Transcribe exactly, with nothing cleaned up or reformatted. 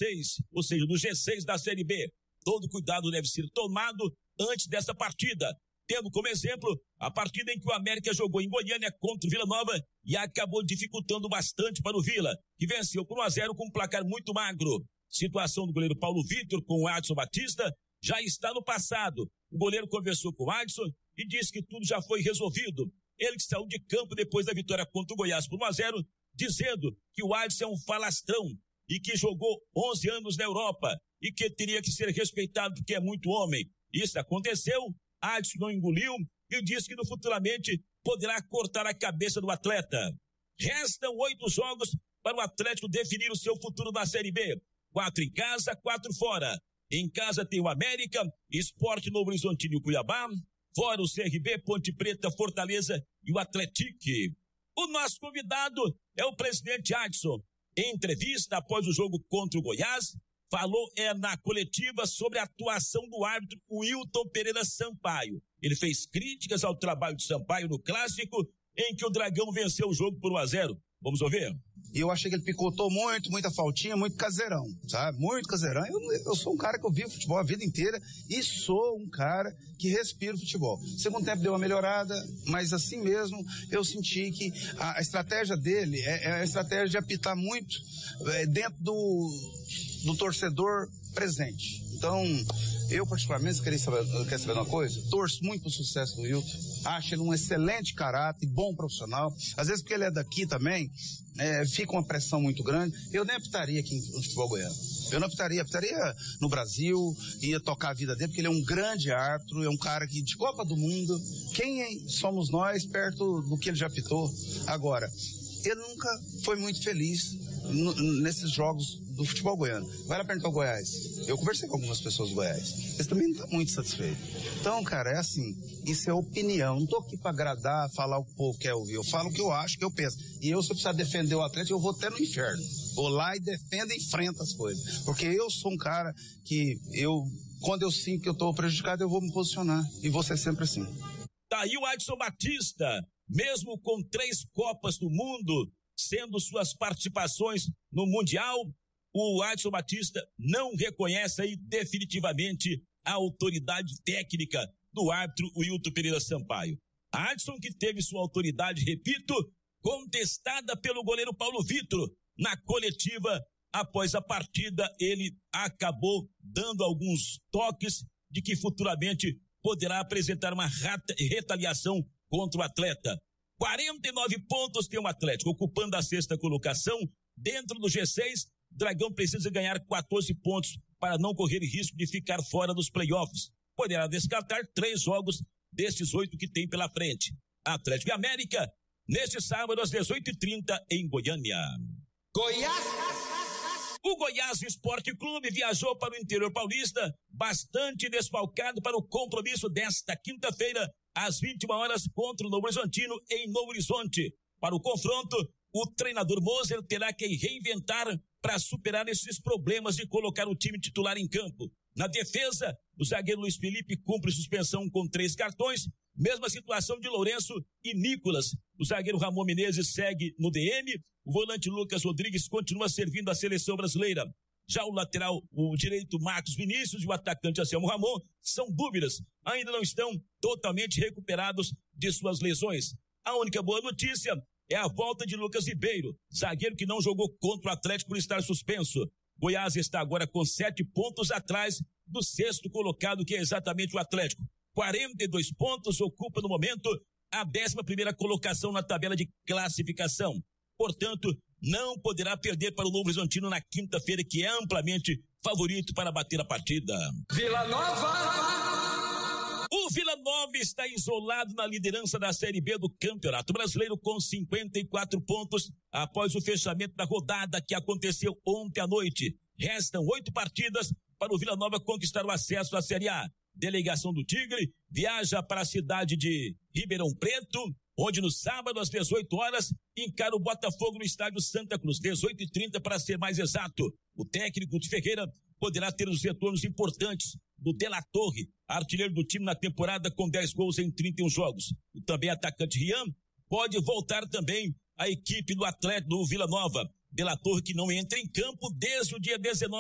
seis, ou seja, do G seis da Série B. Todo cuidado deve ser tomado antes dessa partida, tendo como exemplo a partida em que o América jogou em Goiânia contra o Vila Nova e acabou dificultando bastante para o Vila, que venceu por um a zero com um placar muito magro. Situação do goleiro Paulo Vitor com o Adson Batista já está no passado. O goleiro conversou com o Adson e disse que tudo já foi resolvido. Ele que saiu de campo depois da vitória contra o Goiás por um a zero, dizendo que o Adson é um falastrão e que jogou onze anos na Europa e que teria que ser respeitado porque é muito homem. Isso aconteceu, Adson não engoliu e disse que no futuramente poderá cortar a cabeça do atleta. Restam oito jogos para o Atlético definir o seu futuro na Série B. Quatro em casa, quatro fora. Em casa tem o América, Sport Novo Horizontino e Cuiabá. Fora o C R B, Ponte Preta, Fortaleza e o Atlético. O nosso convidado é o presidente Adson. Em entrevista após o jogo contra o Goiás, falou é na coletiva sobre a atuação do árbitro Wilton Pereira Sampaio. Ele fez críticas ao trabalho de Sampaio no clássico, em que o Dragão venceu o jogo por um a zero. Vamos ouvir? E eu achei que ele picotou muito, muita faltinha, muito caseirão, sabe? Muito caseirão. Eu, eu sou um cara que eu vivo futebol a vida inteira e sou um cara que respira futebol. Segundo tempo deu uma melhorada, mas assim mesmo eu senti que a, a estratégia dele é, é a estratégia de apitar muito é, dentro do, do torcedor presente. Então, eu particularmente, você quer saber, quer saber uma coisa? Torço muito pro sucesso do Wilton. Acho ele um excelente caráter, bom profissional. Às vezes porque ele é daqui também, é, fica uma pressão muito grande. Eu nem apitaria aqui no futebol goiano. Eu não apitaria, apitaria no Brasil, ia tocar a vida dele, porque ele é um grande árbitro, é um cara que de Copa do Mundo. Quem somos nós perto do que ele já apitou? Agora, ele nunca foi muito feliz n- nesses jogos do futebol goiano. Vai lá perguntar ao Goiás. Eu conversei com algumas pessoas do Goiás. Eles também não estão muito satisfeitos. Então, cara, é assim, isso é opinião. Não tô aqui pra agradar, falar o que o povo quer ouvir. Eu falo o que eu acho, o que eu penso. E eu, se eu precisar defender o Atlético, eu vou até no inferno. Vou lá e defendo e enfrento as coisas. Porque eu sou um cara que, eu, quando eu sinto que eu tô prejudicado, eu vou me posicionar. E vou ser sempre assim. Tá aí o Adson Batista, mesmo com três Copas do Mundo, sendo suas participações no Mundial, o Adson Batista não reconhece aí definitivamente a autoridade técnica do árbitro Wilton Pereira Sampaio. Adson que teve sua autoridade, repito, contestada pelo goleiro Paulo Vitor na coletiva após a partida. Ele acabou dando alguns toques de que futuramente poderá apresentar uma rata, retaliação contra o atleta. quarenta e nove pontos tem o Atlético, ocupando a sexta colocação dentro do G seis. Dragão precisa ganhar quatorze pontos para não correr risco de ficar fora dos playoffs. Poderá descartar três jogos desses oito que tem pela frente. Atlético e América, neste sábado às dezoito e trinta em Goiânia. Goiás! O Goiás Esporte Clube viajou para o interior paulista, bastante desfalcado para o compromisso desta quinta-feira, às vinte e uma horas, contra o Novo Horizontino em Novo Horizonte. Para o confronto, o treinador Moser terá que reinventar para superar esses problemas de colocar o time titular em campo. Na defesa, o zagueiro Luiz Felipe cumpre suspensão com três cartões, mesma situação de Lourenço e Nicolas. O zagueiro Ramon Menezes segue no D M, o volante Lucas Rodrigues continua servindo a seleção brasileira. Já o lateral, o direito Marcos Vinícius e o atacante Anselmo Ramon são dúvidas, ainda não estão totalmente recuperados de suas lesões. A única boa notícia é a volta de Lucas Ribeiro, zagueiro que não jogou contra o Atlético por estar suspenso. Goiás está agora com sete pontos atrás do sexto colocado, que é exatamente o Atlético. quarenta e dois pontos, ocupa no momento a décima primeira colocação na tabela de classificação. Portanto, não poderá perder para o Novo Horizontino na quinta-feira, que é amplamente favorito para bater a partida. Vila Nova! O Vila Nova está isolado na liderança da Série B do Campeonato Brasileiro com cinquenta e quatro pontos após o fechamento da rodada que aconteceu ontem à noite. Restam oito partidas para o Vila Nova conquistar o acesso à Série A. Delegação do Tigre viaja para a cidade de Ribeirão Preto, onde no sábado às dezoito horas encara o Botafogo no estádio Santa Cruz, dezoito e trinta para ser mais exato. O técnico de Ferreira poderá ter os retornos importantes do De La Torre, artilheiro do time na temporada com dez gols em trinta e um jogos. O também atacante Rian pode voltar também à equipe do Atlético do Vila Nova. De La Torre que não entra em campo desde o dia dezenove